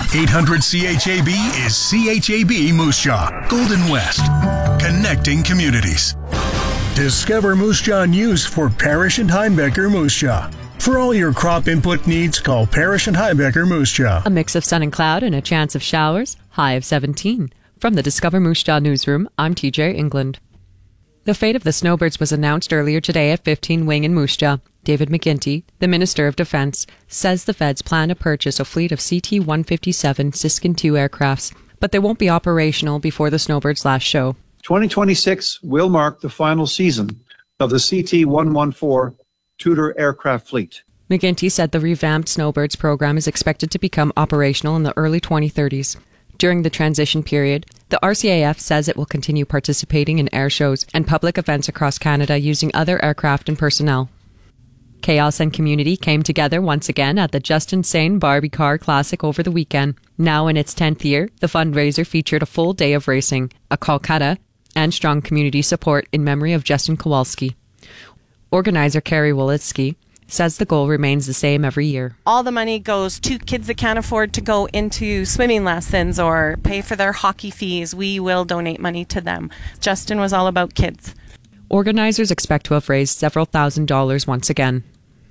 800 CHAB is CHAB Moose Jaw, Golden West, connecting communities. Discover Moose Jaw News for Parrish and Heimbecker Moose Jaw. For all your crop input needs, call Parrish and Heimbecker Moose Jaw. A mix of sun and cloud and a chance of showers, high of 17. From the Discover Moose Jaw newsroom, I'm TJ England. The fate of the snowbirds was announced earlier today at 15 Wing in Moose Jaw. David McGuinty, the Minister of Defence, says the feds plan to purchase a fleet of CT-157 Siskin II aircrafts, but they won't be operational before the snowbirds' last show. 2026 will mark the final season of the CT-114 Tudor aircraft fleet. McGuinty said the revamped snowbirds program is expected to become operational in the early 2030s. During the transition period, the RCAF says it will continue participating in air shows and public events across Canada using other aircraft and personnel. Chaos and community came together once again at the Justin Sane Barbie Car Classic over the weekend. Now in its 10th year, the fundraiser featured a full day of racing, a Kolkata, and strong community support in memory of Justin Kowalski. Organizer Carrie Wolitsky says the goal remains the same every year. All the money goes to kids that can't afford to go into swimming lessons or pay for their hockey fees. We will donate money to them. Justin was all about kids. Organizers expect to have raised several $1,000s once again.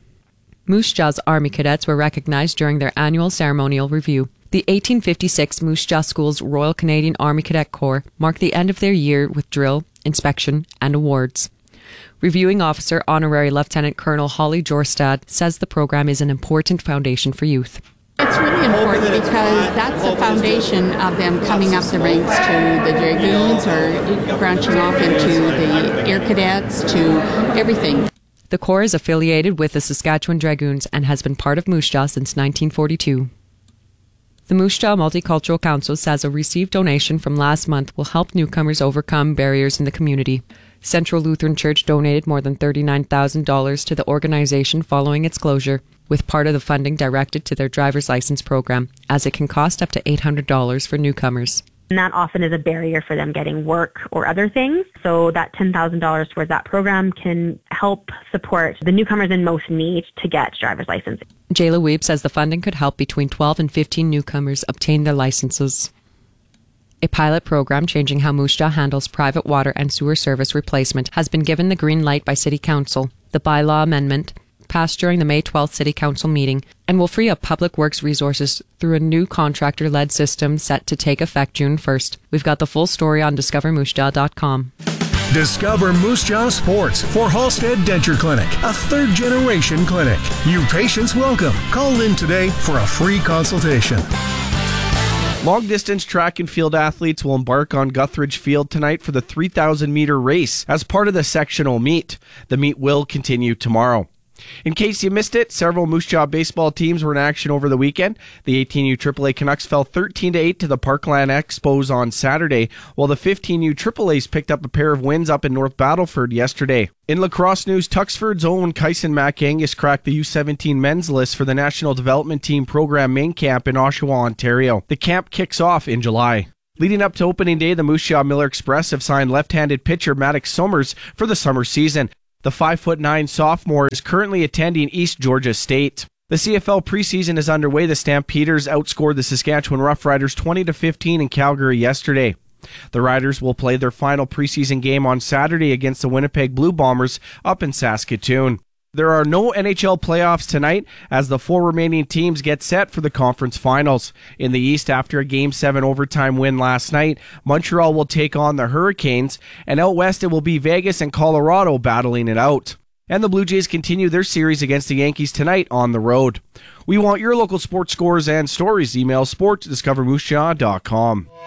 Moose Jaw's Army cadets were recognized during their annual ceremonial review. The 1856 Moose Jaw School's Royal Canadian Army Cadet Corps marked the end of their year with drill, inspection, and awards. Reviewing Officer Honorary Lieutenant Colonel Holly Jorstad says the program is an important foundation for youth. It's really important because that's the foundation of them coming up the ranks to the Dragoons or branching off into the Air Cadets to everything. The Corps is affiliated with the Saskatchewan Dragoons and has been part of Moose Jaw since 1942. The Moose Jaw Multicultural Council says a received donation from last month will help newcomers overcome barriers in the community. Central Lutheran Church donated more than $39,000 to the organization following its closure, with part of the funding directed to their driver's license program, as it can cost up to $800 for newcomers. And that often is a barrier for them getting work or other things. So that $10,000 towards that program can help support the newcomers in most need to get driver's license. Jayla Weeb says the funding could help between 12 and 15 newcomers obtain their licenses. A pilot program changing how Moose Jaw handles private water and sewer service replacement has been given the green light by City Council. The bylaw amendment passed during the May 12th City Council meeting and will free up public works resources through a new contractor-led system set to take effect June 1st. We've got the full story on discovermoosejaw.com. Discover Moose Jaw Sports for Halstead Denture Clinic, a third-generation clinic. You patients welcome. Call in today for a free consultation. Long-distance track and field athletes will embark on Guthridge Field tonight for the 3,000-meter race as part of the sectional meet. The meet will continue tomorrow. In case you missed it, several Moose Jaw baseball teams were in action over the weekend. The 18U AAA Canucks fell 13-8 to the Parkland Expos on Saturday, while the 15U AAAs picked up a pair of wins up in North Battleford yesterday. In lacrosse news, Tuxford's own Kyson MacAngus cracked the U17 men's list for the National Development Team Program main camp in Oshawa, Ontario. The camp kicks off in July. Leading up to opening day, the Moose Jaw Miller Express have signed left-handed pitcher Maddox Somers for the summer season. The 5'9" sophomore is currently attending East Georgia State. The CFL preseason is underway. The Stampeders outscored the Saskatchewan Roughriders 20-15 in Calgary yesterday. The Riders will play their final preseason game on Saturday against the Winnipeg Blue Bombers up in Saskatoon. There are no NHL playoffs tonight as the 4 remaining teams get set for the conference finals. In the East, after a Game 7 overtime win last night, Montreal will take on the Hurricanes, and out west it will be Vegas and Colorado battling it out. And the Blue Jays continue their series against the Yankees tonight on the road. We want your local sports scores and stories. Email sports@discovermoosejaw.com.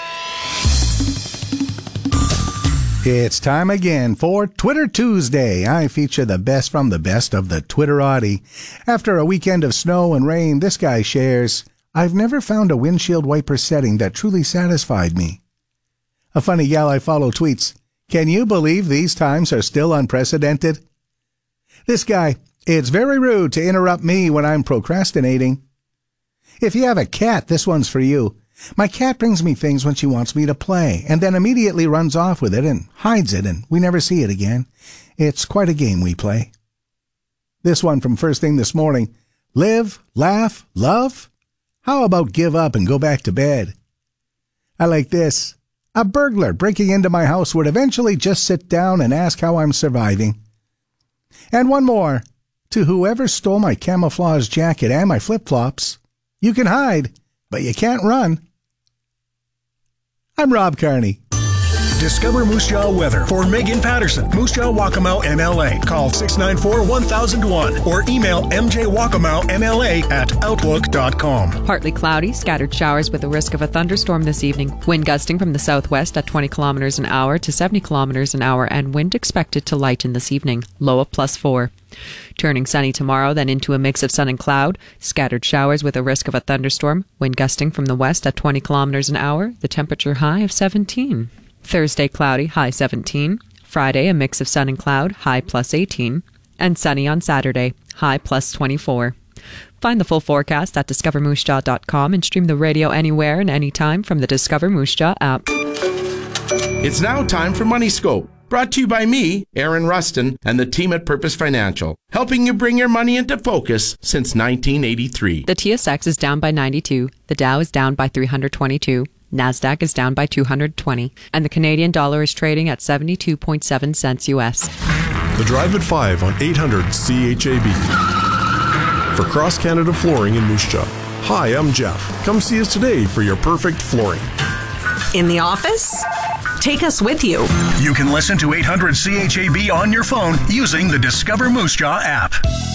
It's time again for Twitter Tuesday. I feature the best from the best of the Twitterati. After a weekend of snow and rain, this guy shares, "I've never found a windshield wiper setting that truly satisfied me." A funny gal I follow tweets, "Can you believe these times are still unprecedented?" This guy, "It's very rude to interrupt me when I'm procrastinating." If you have a cat, this one's for you. "My cat brings me things when she wants me to play, and then immediately runs off with it and hides it, and we never see it again. It's quite a game we play." This one from first thing this morning, "Live, laugh, love? How about give up and go back to bed? I like this. A burglar breaking into my house would eventually just sit down and ask how I'm surviving. And one more. To whoever stole my camouflage jacket and my flip-flops, you can hide, but you can't run. I'm Rob Carney. Discover Moose Jaw weather for Megan Patterson, Moose Jaw Waccamaw MLA. Call 694-1001 or email mjwacamaugmla@outlook.com. Partly cloudy, scattered showers with a risk of a thunderstorm this evening. Wind gusting from the southwest at 20 kilometers an hour to 70 kilometers an hour, and wind expected to lighten this evening, low of +4. Turning sunny tomorrow, then into a mix of sun and cloud. Scattered showers with a risk of a thunderstorm. Wind gusting from the west at 20 kilometers an hour. The temperature high of 17. Thursday, cloudy, high 17. Friday, a mix of sun and cloud, high +18. And sunny on Saturday, high +24. Find the full forecast at discovermoosejaw.com and stream the radio anywhere and anytime from the Discover Moose Jaw app. It's now time for Money Scope. Brought to you by me, Aaron Rustin, and the team at Purpose Financial, helping you bring your money into focus since 1983. The TSX is down by 92. The Dow is down by 322. NASDAQ is down by 220. And the Canadian dollar is trading at 72.7 cents US. The Drive at 5 on 800 CHAB. For Cross Canada Flooring in Moose Jaw. Hi, I'm Jeff. Come see us today for your perfect flooring. In the office? Take us with you. You can listen to 800 CHAB on your phone using the Discover Moose Jaw app.